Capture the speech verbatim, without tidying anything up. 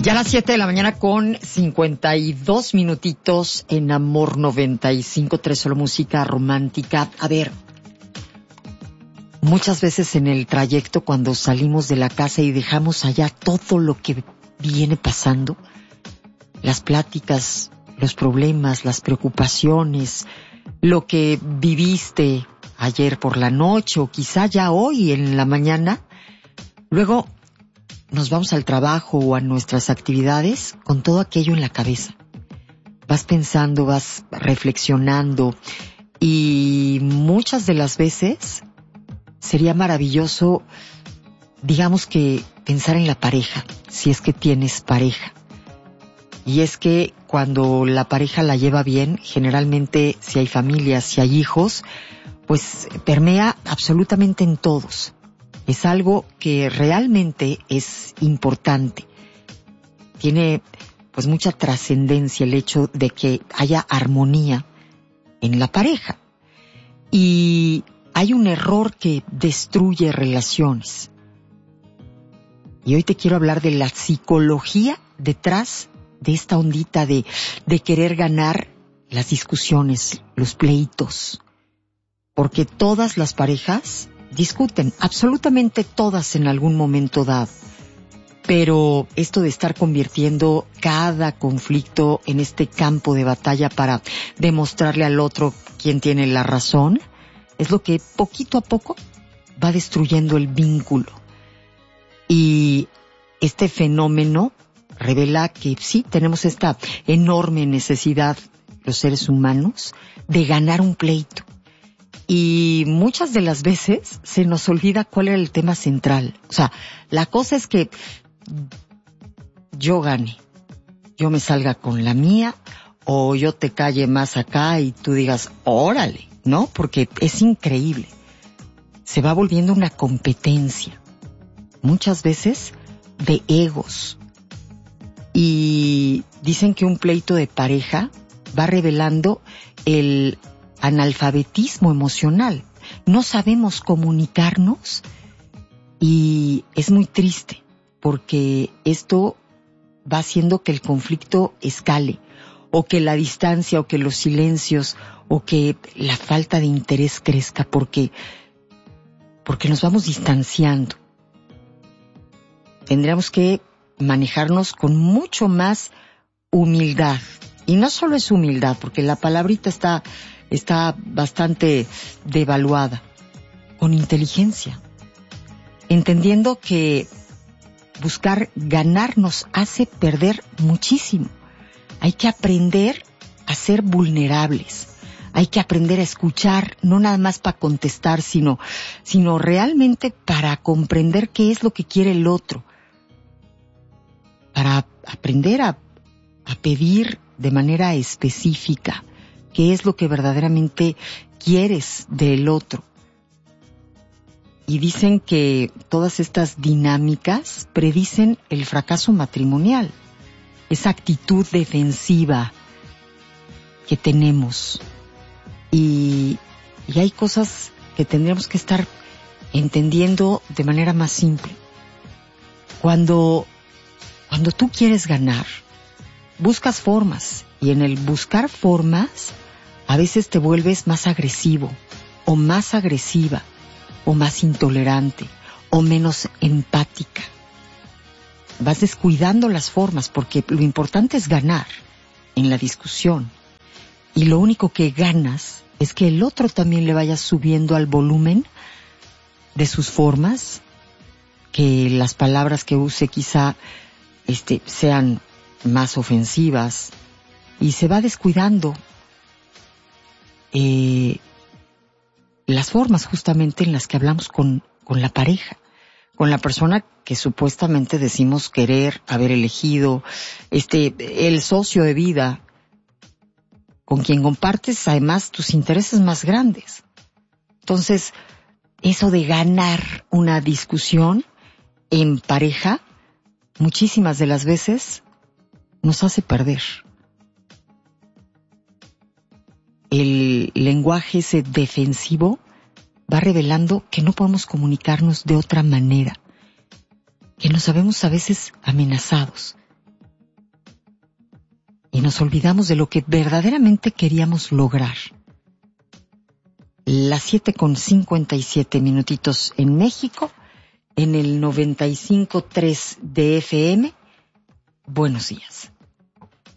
Ya a las siete de la mañana con cincuenta y dos minutitos en Amor noventa y cinco punto tres, solo música romántica. A ver, muchas veces en el trayecto cuando salimos de la casa y dejamos allá todo lo que viene pasando, las pláticas, los problemas, las preocupaciones, lo que viviste ayer por la noche o quizá ya hoy en la mañana, luego nos vamos al trabajo o a nuestras actividades con todo aquello en la cabeza. Vas pensando, vas reflexionando y muchas de las veces sería maravilloso, digamos que pensar en la pareja, si es que tienes pareja. Y es que cuando la pareja la lleva bien, generalmente si hay familias, si hay hijos, pues permea absolutamente en todos. Es algo que realmente es importante. Tiene pues mucha trascendencia el hecho de que haya armonía en la pareja. Y hay un error que destruye relaciones. Y hoy te quiero hablar de la psicología detrás de esta ondita de, de querer ganar las discusiones, los pleitos. Porque todas las parejas discuten, absolutamente todas en algún momento dado. Pero esto de estar convirtiendo cada conflicto en este campo de batalla para demostrarle al otro quién tiene la razón, es lo que poquito a poco va destruyendo el vínculo. Y este fenómeno revela que sí, tenemos esta enorme necesidad, los seres humanos, de ganar un pleito. Y muchas de las veces se nos olvida cuál era el tema central. O sea, la cosa es que yo gane, yo me salga con la mía, o yo te calle más acá y tú digas, órale, ¿no? Porque es increíble. Se va volviendo una competencia, muchas veces de egos. Y dicen que un pleito de pareja va revelando el analfabetismo emocional. No sabemos comunicarnos y es muy triste porque esto va haciendo que el conflicto escale, o que la distancia, o que los silencios, o que la falta de interés crezca porque, porque nos vamos distanciando. Tendríamos que manejarnos con mucho más humildad. Y no solo es humildad, porque la palabrita está está bastante devaluada, con inteligencia, entendiendo que buscar ganar nos hace perder muchísimo. Hay que aprender a ser vulnerables, hay que aprender a escuchar, no nada más para contestar, sino, sino realmente para comprender qué es lo que quiere el otro, para aprender a, a pedir de manera específica qué es lo que verdaderamente quieres del otro. Y dicen que todas estas dinámicas predicen el fracaso matrimonial, esa actitud defensiva que tenemos. Y, y hay cosas que tendríamos que estar entendiendo de manera más simple. Cuando, cuando tú quieres ganar, buscas formas, y en el buscar formas, a veces te vuelves más agresivo, o más agresiva, o más intolerante, o menos empática. Vas descuidando las formas, porque lo importante es ganar en la discusión. Y lo único que ganas es que el otro también le vaya subiendo al volumen de sus formas, que las palabras que use quizá este, sean más ofensivas, y se va descuidando eh, las formas justamente en las que hablamos con, con la pareja, con la persona que supuestamente decimos querer, haber elegido, este, el socio de vida, con quien compartes además tus intereses más grandes. Entonces, eso de ganar una discusión en pareja, muchísimas de las veces nos hace perder. El lenguaje ese defensivo va revelando que no podemos comunicarnos de otra manera, que nos sabemos a veces amenazados, nos olvidamos de lo que verdaderamente queríamos lograr. Las siete con cincuenta y siete minutitos en México, en el noventa y cinco punto tres de F M. Buenos días.